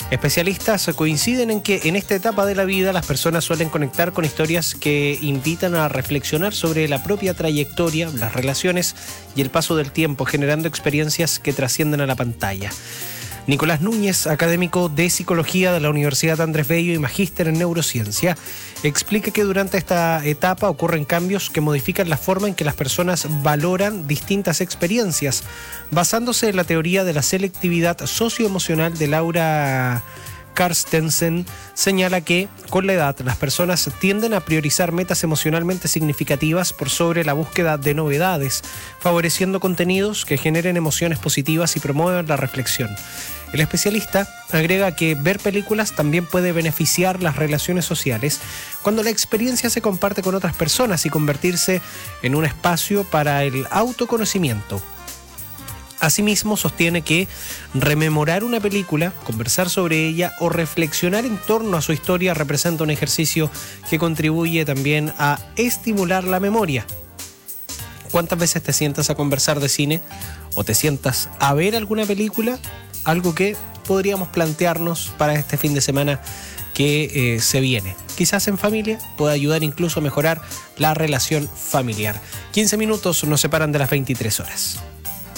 Especialistas coinciden en que en esta etapa de la vida las personas suelen conectar con historias que invitan a reflexionar sobre la propia trayectoria, las relaciones y el paso del tiempo, generando experiencias que trascienden a la pantalla. Nicolás Núñez, académico de Psicología de la Universidad Andrés Bello y magíster en Neurociencia, explica que durante esta etapa ocurren cambios que modifican la forma en que las personas valoran distintas experiencias, basándose en la teoría de la selectividad socioemocional de Laura Carstensen. Señala que con la edad las personas tienden a priorizar metas emocionalmente significativas por sobre la búsqueda de novedades, favoreciendo contenidos que generen emociones positivas y promuevan la reflexión. El especialista agrega que ver películas también puede beneficiar las relaciones sociales cuando la experiencia se comparte con otras personas y convertirse en un espacio para el autoconocimiento. Asimismo, sostiene que rememorar una película, conversar sobre ella o reflexionar en torno a su historia representa un ejercicio que contribuye también a estimular la memoria. ¿Cuántas veces te sientas a conversar de cine o te sientas a ver alguna película? Algo que podríamos plantearnos para este fin de semana que se viene. Quizás en familia pueda ayudar incluso a mejorar la relación familiar. 15 minutos nos separan de las 23 horas.